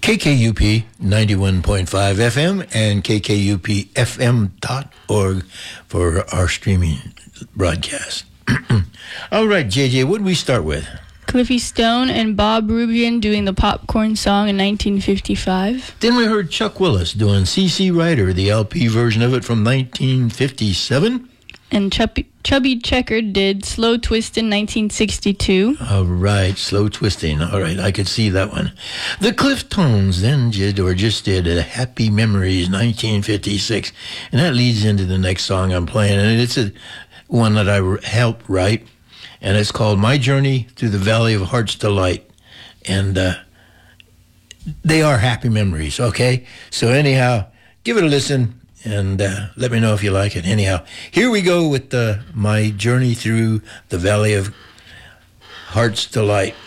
KKUP 91.5 FM and KKUPFM.org for our streaming broadcast. All right, JJ, what did we start with? Cliffy Stone and Bob Rubian doing the Popcorn Song in 1955. Then we heard Chuck Willis doing C.C. Rider, the LP version of it from 1957. And Chubby Checker did Slow Twist in 1962. All right, Slow Twisting. All right, I could see that one. The Cliftones then did a Happy Memories 1956. And that leads into the next song I'm playing. And it's one that I helped write. And it's called My Journey Through the Valley of Heart's Delight. And they are happy memories, okay? So anyhow, give it a listen. And let me know if you like it. Anyhow, here we go with My Journey Through the Valley of Heart's Delight.